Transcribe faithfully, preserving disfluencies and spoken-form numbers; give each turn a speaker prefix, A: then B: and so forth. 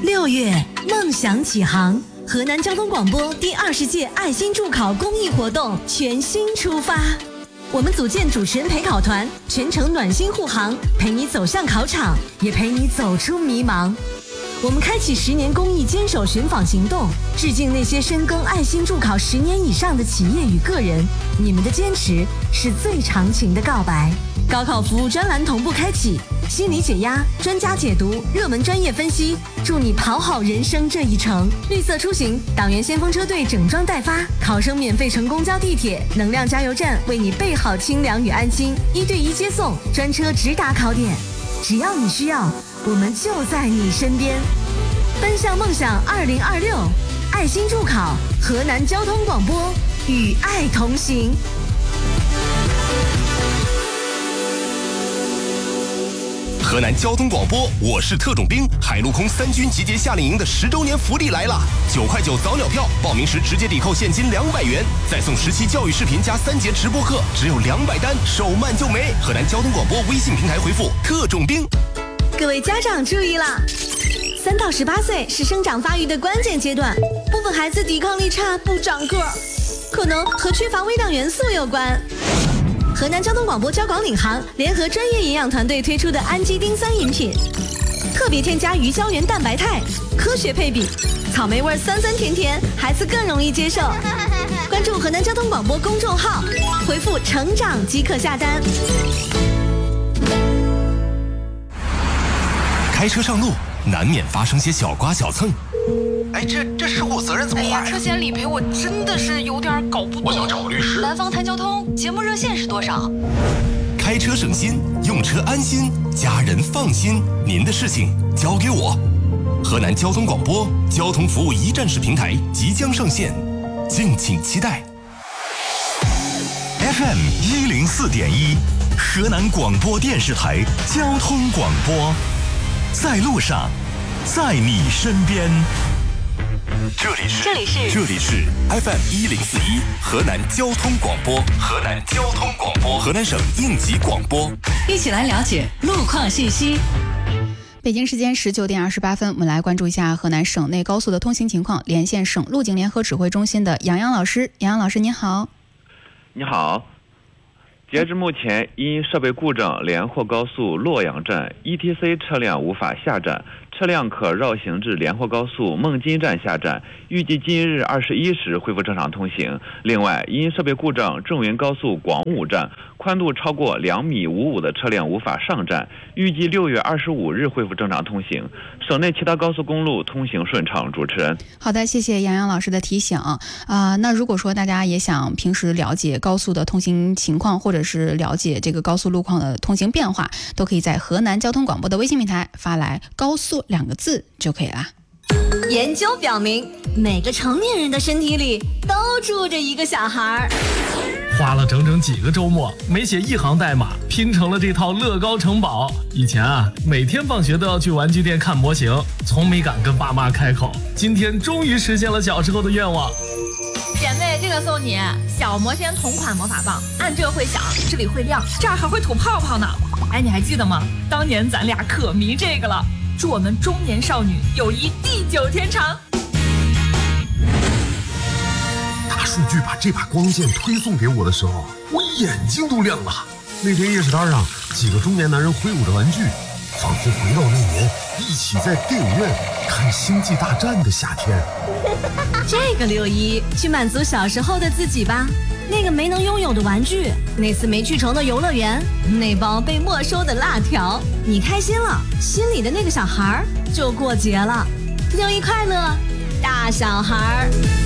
A: 六月，梦想启航，河南交通广播第二十届爱心助考公益活动全新出发。我们组建主持人陪考团，全程暖心护航，陪你走向考场，也陪你走出迷茫。我们开启十年公益坚守寻访行动，致敬那些深耕爱心助考十年以上的企业与个人，你们的坚持是最长情的告白。高考服务专栏同步开启，心理解压、专家解读、热门专业分析，助你跑好人生这一程。绿色出行，党员先锋车队整装待发，考生免费乘公交地铁，能量加油站为你备好清凉与安心，一对一接送，专车直达考点。只要你需要，我们就在你身边。奔向梦想二零二六，爱心助考，河南交通广播与爱同行。
B: 河南交通广播，我是特种兵，海陆空三军集结夏令营的十周年福利来了！九块九早鸟票，报名时直接抵扣现金两百元，再送十期教育视频加三节直播课，只有两百单，手慢就没。河南交通广播微信平台回复特种兵。
A: 各位家长注意啦！三到十八岁是生长发育的关键阶段，部分孩子抵抗力差，不长个儿，可能和缺乏微量元素有关。河南交通广播交广领航联合专业营养团队推出的氨基丁酸饮品，特别添加鱼胶原蛋白肽，科学配比，草莓味酸酸甜甜，孩子更容易接受。关注河南交通广播公众号，回复成长即可下单。
B: 开车上路难免发生些小刮小蹭，
C: 哎，这这事故责任怎么划呀？
D: 哎呀，车险理赔我真的是有点搞不懂。
C: 我想找律师。
D: 南方谈交通节目热线是多少？
B: 开车省心，用车安心，家人放心，您的事情交给我。河南交通广播交通服务一站式平台即将上线，敬请期待。
E: F M 一零四点一，河南广播电视台交通广播，在路上，在你身边。
B: 这里是
D: 这里是
B: 这里是 F M 一零四一河南交通广播，河南交通广播，河南省应急广播，
D: 一起来了解路况信息。
F: 北京时间十九点二十八分，我们来关注一下河南省内高速的通行情况。连线省路警联合指挥中心的杨洋老师，杨洋老师您好。
G: 你好。截至目前，因设备故障，连霍高速洛阳站 E T C 车辆无法下站，车辆可绕行至连霍高速孟津站下站，预计今日二十一时恢复正常通行。另外，因设备故障，郑云高速广武站宽度超过两米五五的车辆无法上站，预计六月二十五日恢复正常通行。省内其他高速公路通行顺畅。主持人，
F: 好的，谢谢杨洋老师的提醒啊、呃。那如果说大家也想平时了解高速的通行情况，或者是了解这个高速路况的通行变化，都可以在河南交通广播的微信平台发来高速两个字就可以了。
A: 研究表明，每个成年人的身体里都住着一个小孩。
H: 花了整整几个周末，没写一行代码，拼成了这套乐高城堡。以前啊，每天放学都要去玩具店看模型，从没敢跟爸妈开口。今天终于实现了小时候的愿望。
D: 姐妹，这个送你，小魔仙同款魔法棒，按这会响，这里会亮，这儿还会吐泡泡呢。哎，你还记得吗？当年咱俩可迷这个了。祝我们中年少女友谊地久天长。
I: 大数据把这把光剑推送给我的时候，我眼睛都亮了。那天夜市摊上，几个中年男人挥舞着玩具，仿佛回到那年一起在电影院看《星际大战》的夏天。
A: 这个六一去满足小时候的自己吧，那个没能拥有的玩具，那次没去成的游乐园，那包被没收的辣条，你开心了，心里的那个小孩就过节了。六一快乐，大小孩。